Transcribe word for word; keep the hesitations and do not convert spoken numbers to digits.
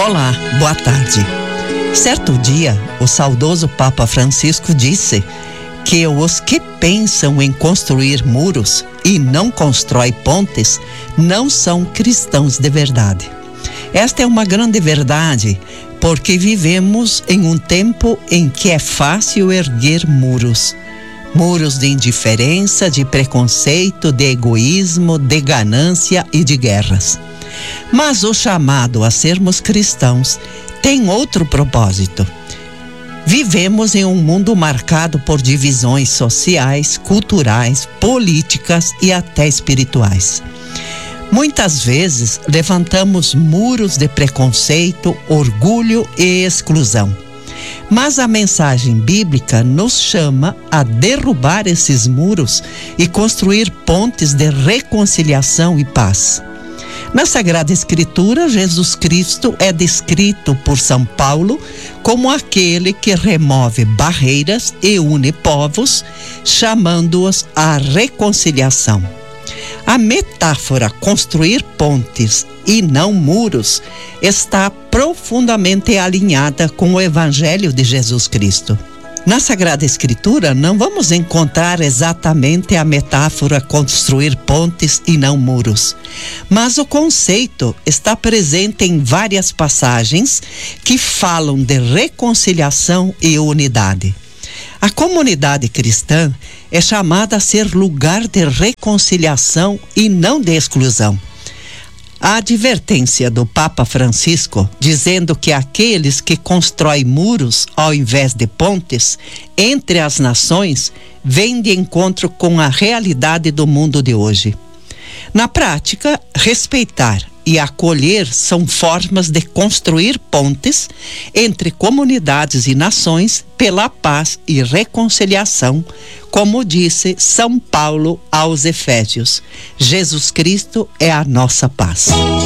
Olá, boa tarde. Certo dia, o saudoso Papa Francisco disse que os que pensam em construir muros e não constroem pontes não são cristãos de verdade. Esta é uma grande verdade, porque vivemos em um tempo em que é fácil erguer muros. Muros de indiferença, de preconceito, de egoísmo, de ganância e de guerras. Mas o chamado a sermos cristãos tem outro propósito. Vivemos em um mundo marcado por divisões sociais, culturais, políticas e até espirituais. Muitas vezes levantamos muros de preconceito, orgulho e exclusão. Mas a mensagem bíblica nos chama a derrubar esses muros e construir pontes de reconciliação e paz. Na Sagrada Escritura, Jesus Cristo é descrito por São Paulo como aquele que remove barreiras e une povos, chamando-os à reconciliação. A metáfora construir pontes e não muros está profundamente alinhada com o Evangelho de Jesus Cristo. Na Sagrada Escritura, não vamos encontrar exatamente a metáfora construir pontes e não muros, mas o conceito está presente em várias passagens que falam de reconciliação e unidade. A comunidade cristã é chamada a ser lugar de reconciliação e não de exclusão. A advertência do Papa Francisco, dizendo que aqueles que constroem muros ao invés de pontes entre as nações, vem de encontro com a realidade do mundo de hoje. Na prática, respeitar e acolher são formas de construir pontes entre comunidades e nações pela paz e reconciliação, como disse São Paulo aos Efésios. Jesus Cristo é a nossa paz.